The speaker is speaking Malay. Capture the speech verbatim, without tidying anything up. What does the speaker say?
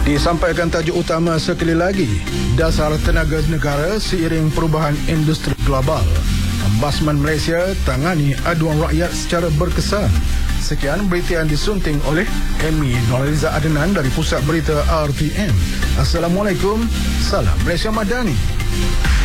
Disampaikan tajuk utama sekali lagi, dasar tenaga negara seiring perubahan industri global. Ombudsman Malaysia tangani aduan rakyat secara berkesan. Sekian berita yang disunting oleh Amy Nurhaliza Adnan dari Pusat Berita R T M. Assalamualaikum, salam Malaysia Madani.